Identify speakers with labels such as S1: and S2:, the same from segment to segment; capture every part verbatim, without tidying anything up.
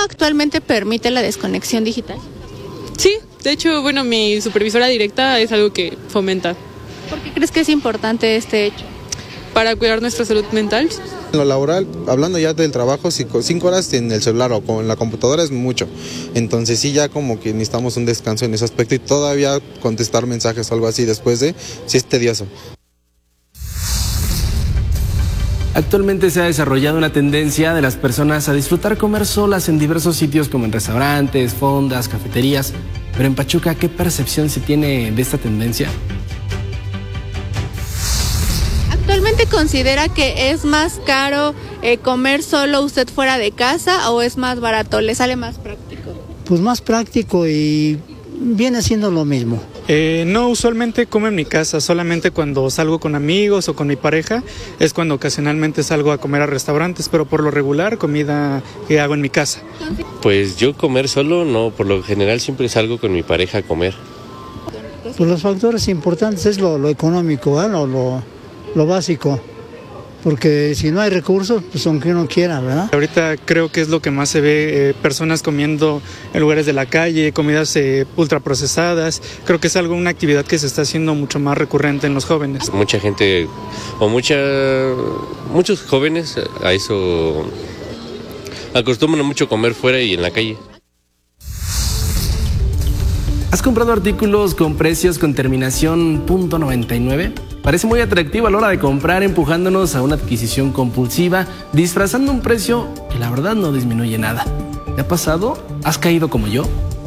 S1: actualmente permite la desconexión digital?
S2: Sí, de hecho, bueno, mi supervisora directa es algo que fomenta.
S1: ¿Por qué crees que es importante este hecho?
S2: Para cuidar nuestra salud mental.
S3: En lo laboral, hablando ya del trabajo, cinco horas en el celular o con la computadora es mucho. Entonces sí, ya como que necesitamos un descanso en ese aspecto y todavía contestar mensajes o algo así después de, sí es tedioso.
S4: Actualmente se ha desarrollado una tendencia de las personas a disfrutar comer solas en diversos sitios como en restaurantes, fondas, cafeterías. Pero en Pachuca, ¿qué percepción se tiene de esta tendencia?
S1: ¿Actualmente considera que es más caro eh, comer solo usted fuera de casa o es más barato? ¿Le sale más práctico?
S5: Pues más práctico y viene siendo lo mismo.
S6: Eh, no, usualmente como en mi casa, solamente cuando salgo con amigos o con mi pareja es cuando ocasionalmente salgo a comer a restaurantes, pero por lo regular comida que hago en mi casa.
S7: Pues yo comer solo no, por lo general siempre salgo con mi pareja a comer.
S5: Pues los factores importantes es lo, lo económico, ¿eh? lo, lo, lo básico. Porque si no hay recursos, pues aunque uno quiera, ¿verdad?
S6: Ahorita creo que es lo que más se ve, eh, personas comiendo en lugares de la calle, comidas eh, ultraprocesadas. Creo que es algo, una actividad que se está haciendo mucho más recurrente en los jóvenes.
S7: Mucha gente, o mucha, muchos jóvenes a eso acostumbran mucho comer fuera y en la calle.
S4: ¿Has comprado artículos con precios con terminación punto noventa y nueve? Parece muy atractivo a la hora de comprar, empujándonos a una adquisición compulsiva, disfrazando un precio que la verdad no disminuye nada. ¿Te ha pasado? ¿Has caído como yo?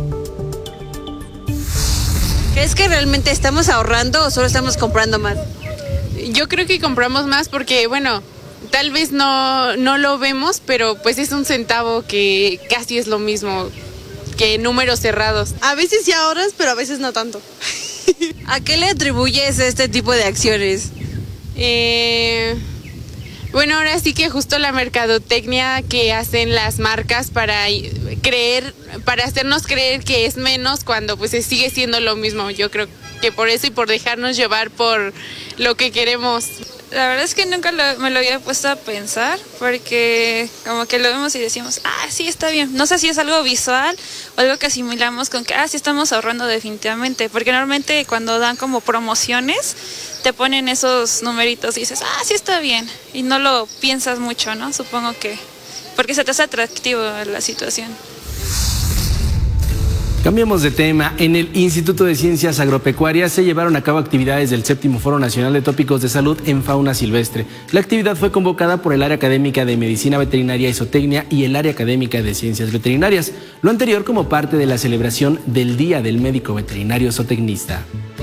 S8: ¿Crees que realmente estamos ahorrando o solo estamos comprando más?
S2: Yo creo que compramos más porque, bueno, tal vez no, no lo vemos, pero pues es un centavo que casi es lo mismo que números cerrados.
S8: A veces sí ahorras, pero a veces no tanto. ¿A qué le atribuyes este tipo de acciones?
S2: Eh, bueno, ahora sí que justo la mercadotecnia que hacen las marcas para creer, para hacernos creer que es menos cuando pues sigue siendo lo mismo. Yo creo que por eso y por dejarnos llevar por lo que queremos.
S9: La verdad es que nunca lo, me lo había puesto a pensar, porque como que lo vemos y decimos, ah, sí, está bien. No sé si es algo visual o algo que asimilamos con que, ah, sí estamos ahorrando definitivamente, porque normalmente cuando dan como promociones, te ponen esos numeritos y dices, ah, sí está bien, y no lo piensas mucho, ¿no? Supongo que, porque se te hace atractivo la situación.
S4: Cambiamos de tema. En el Instituto de Ciencias Agropecuarias se llevaron a cabo actividades del séptimo Foro Nacional de Tópicos de Salud en Fauna Silvestre. La actividad fue convocada por el Área Académica de Medicina Veterinaria y Zootecnia y el Área Académica de Ciencias Veterinarias. Lo anterior como parte de la celebración del Día del Médico Veterinario Zootecnista.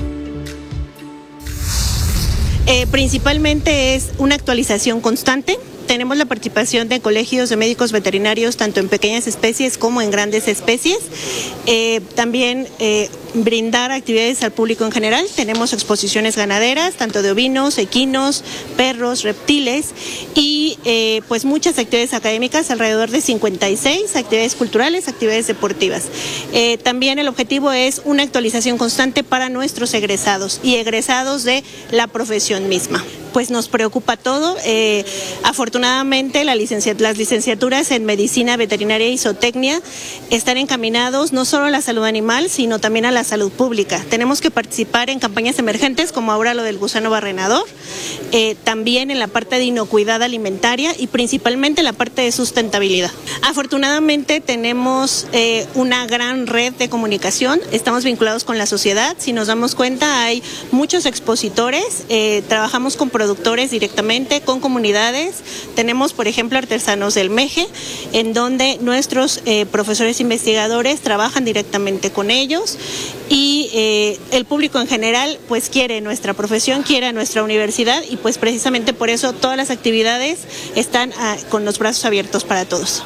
S10: Eh, principalmente es una actualización constante. Tenemos la participación de colegios de médicos veterinarios tanto en pequeñas especies como en grandes especies. Eh, también eh, brindar actividades al público en general. Tenemos exposiciones ganaderas, tanto de ovinos, equinos, perros, reptiles y eh, pues muchas actividades académicas, alrededor de cincuenta y seis, actividades culturales, actividades deportivas. Eh, también el objetivo es una actualización constante para nuestros egresados y egresados de la profesión misma. Pues nos preocupa todo. Eh, afortunadamente la licenciat- las licenciaturas en Medicina Veterinaria y Zootecnia están encaminados no solo a la salud animal, sino también a la salud pública. Tenemos que participar en campañas emergentes como ahora lo del gusano barrenador, eh, también en la parte de inocuidad alimentaria y principalmente en la parte de sustentabilidad. Afortunadamente tenemos eh, una gran red de comunicación, estamos vinculados con la sociedad. Si nos damos cuenta, hay muchos expositores, eh, trabajamos con productores directamente, con comunidades. Tenemos, por ejemplo, artesanos del Meje, en donde nuestros eh, profesores investigadores trabajan directamente con ellos y eh, el público en general pues quiere nuestra profesión, quiere a nuestra universidad y pues precisamente por eso todas las actividades están ah, con los brazos abiertos para todos.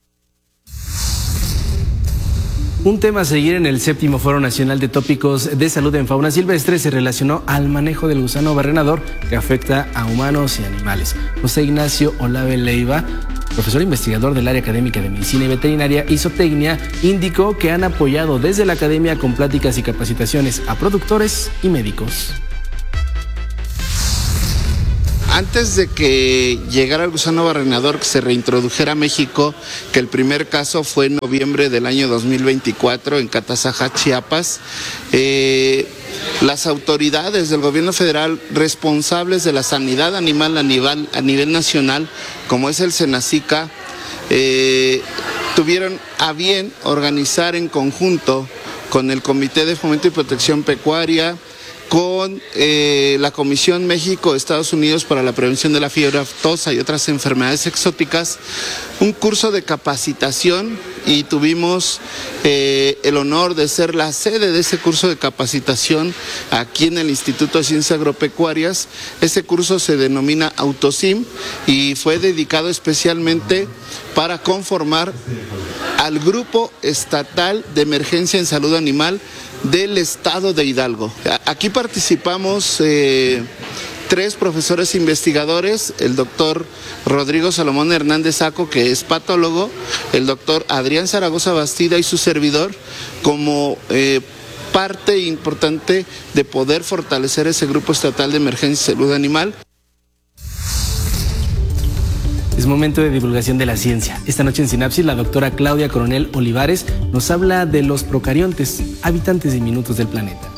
S4: Un tema a seguir en el séptimo Foro Nacional de Tópicos de Salud en Fauna Silvestre se relacionó al manejo del gusano barrenador que afecta a humanos y animales. José Ignacio Olave Leiva, profesor investigador del Área Académica de Medicina y Veterinaria y Zootecnia, indicó que han apoyado desde la academia con pláticas y capacitaciones a productores y médicos.
S11: antes de que llegara el gusano barrenador, que se reintrodujera a México, que el primer caso fue en noviembre del año dos mil veinticuatro en Catazajá, Chiapas, eh, las autoridades del gobierno federal responsables de la sanidad animal a nivel, a nivel nacional, como es el Senacica, eh, tuvieron a bien organizar en conjunto con el Comité de Fomento y Protección Pecuaria, con eh, la Comisión México-Estados Unidos para la Prevención de la Fiebre Aftosa y otras enfermedades exóticas, un curso de capacitación, y tuvimos eh, el honor de ser la sede de ese curso de capacitación aquí en el Instituto de Ciencias Agropecuarias. Ese curso se denomina Autosim y fue dedicado especialmente para conformar al Grupo Estatal de Emergencia en Salud Animal del estado de Hidalgo. Aquí participamos eh, tres profesores investigadores, el doctor Rodrigo Salomón Hernández Saco, que es patólogo, el doctor Adrián Zaragoza Bastida y su servidor, como eh, parte importante de poder fortalecer ese Grupo Estatal de Emergencia y Salud Animal.
S4: Es momento de divulgación de la ciencia. Esta noche en Sinapsis, la doctora Claudia Coronel Olivares nos habla de los procariontes, habitantes diminutos del planeta.